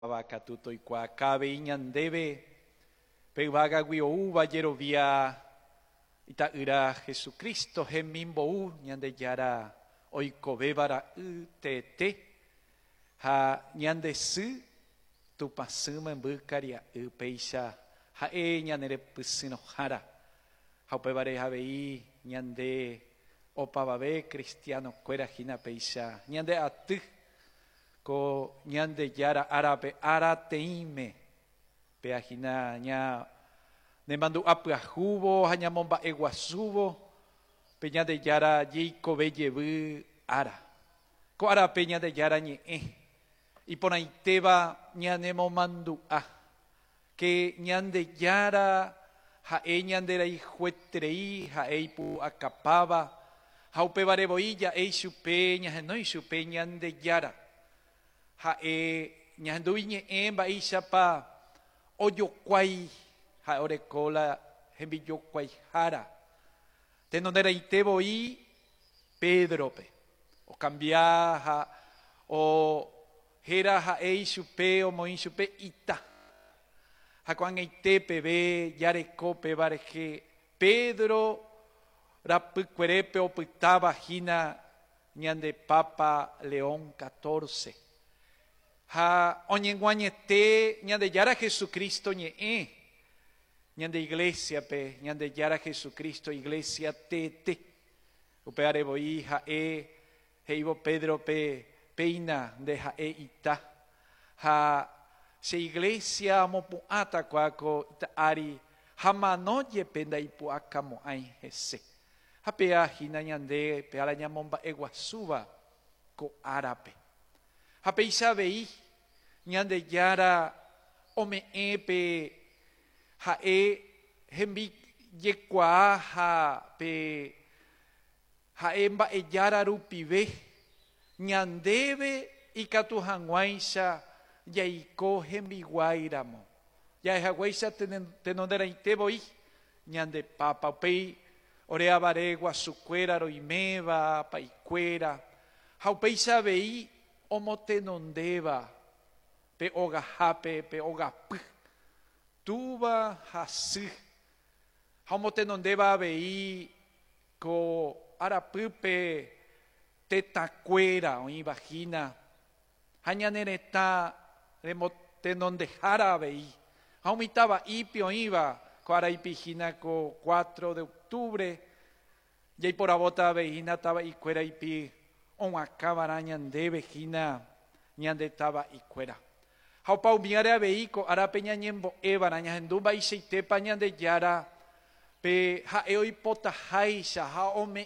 Abacatuto y Cuacabe Iñandebe, Pevaga Guiouba Yerovia, Itaira Jesucristo, Gemimbo, Ñande Yara, Oikobebara Utete, Ha Ñande Su, Tupasuma Bucaria, Upeisha, Ha Ñanere Pusino Jara, Haupebare Habei, Ñande, Opababe, Cristiano, Cuera Gina Peisha, Ñande Atu. Ko ñande yara arabe arateime peajina ña nemandu apuajubo haña momba eguasubo peña de yara yiko bellebu ara ko ara peña de yara ñe y por ahí teba ñanemo mandu que ñande yara jae ñandera y juetrei jae pu acapaba jaupe bareboilla ei chupe ñajenoi chupe ñande yara Hae ñanduiñe emba ishapa oyokwai ha orekola hembiyokwai jara tenonera itebo y Pedro pe o cambiaja o jera hae chupe o moi chupe ita ha cuan itepe be yarekope bareje Pedro rapuquerepe o putaba jina ñande Papa León 14 Ha oñenguañete ñande yara Jesucristo ñande iglesia pe ñande yara Jesucristo iglesia tete upeare boija heibo Pedro pe peina de jae ita ha se iglesia mopu ata kwako ita ari hamanoye penda ipu akamo ai hese ha pea hina ñande pe ala ñamomba eguasuba ko arape ha peisa vei ñande yara ome pe hae hembi yekwa ha pe hae mba e yara rupive ñandebe ikatu hanguaisha yaiko hembi guairamo ya haguaisha tenondera iteboi ñande papa pei orea baregua sucuera roimeva paicuera haupeisa vei omotenondeba pe oga hape pe oga pu tuba hasu omotenondeba vei ko arapupe tetacuera o vagina hañanereta remotenondejara vei aumitaba ipio iba ko araipijina ko 4 de octubre y por abota veina taba icuera ipi on acabara ñande vejina ñande taba icuera haupau miare veiko arape ñañembo evara ñahendumba iseitepa ñande yara pe haeo ipota haisha ha ome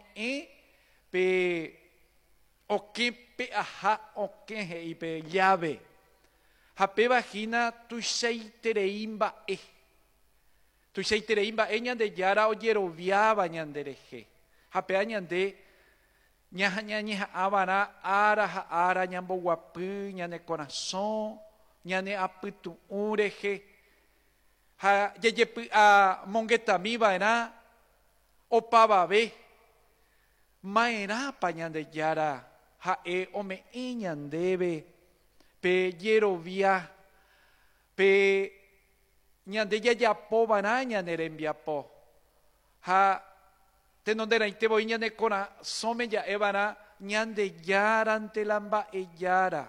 pe oke pe aha oke hei pe llave ha pe vagina tuiseitereimba tuiseitereimba ñande yara oyeroviaba ñandereje ha pe ñande ñaña avara ara ñambo guapy ñane corazón ñane apytu ureje ha yeyepy a mongetami vaera opavave maerapa ñande yara ha'e ome'ẽ ñandéve pe yerovia pe ñande jajapova'erã ñane rembiapo ha tenonderaitevoi ñane corazón ja'évara ñande yárante la mba'e jára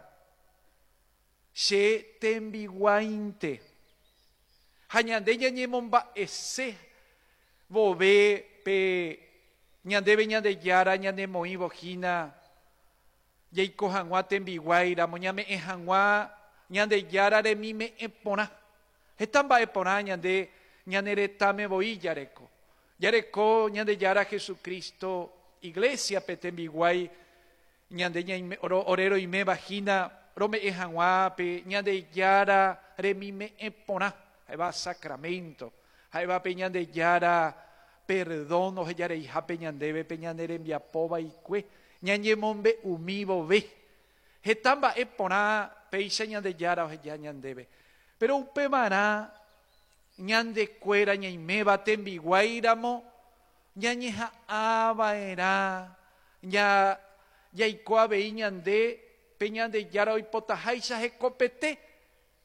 che tembiguaínte ha ñande ñañemomba'ese vove pe ñandéve ñande jára ñanemoĩvohína jaiko hag̃ua tembiguaíramo ñame'ẽ hag̃ua ñande jára remime'ẽ porã heta mba'e porã ñande ñaneretãmevoi jareko ñande yara Jesucristo iglesia pe tembiguai ñande ore roime vagina rome'ẽ hag̃ua pe ñande yara remime'ẽ porã ha'éva sacramento ha'éva pe ñande yara perdón ohejareiha pe ñandéve pe ñande rembiapóva ikue ñañemombe'umi vove heta mba'e porã péicha ñande yara oheja ñandéve pero upevarã ñandekuéra ñaiméva tembiguaíramo ñañeha'ãva'erã jaiko avei ñande pe ñande jára oipotaháicha hekopete